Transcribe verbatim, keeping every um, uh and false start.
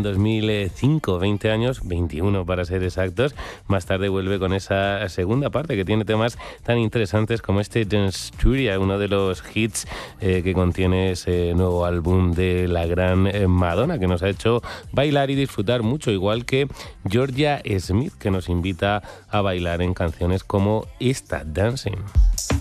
en dos mil cinco, veinte años, veintiuno para ser exactos. Más tarde vuelve con esa segunda parte que tiene temas tan interesantes como este Danceteria, uno de los hits eh, que contiene ese nuevo álbum de la gran eh, Madonna, que nos ha hecho bailar y disfrutar mucho, igual que Georgia Smith, que nos invita a bailar en canciones como esta, Dancing.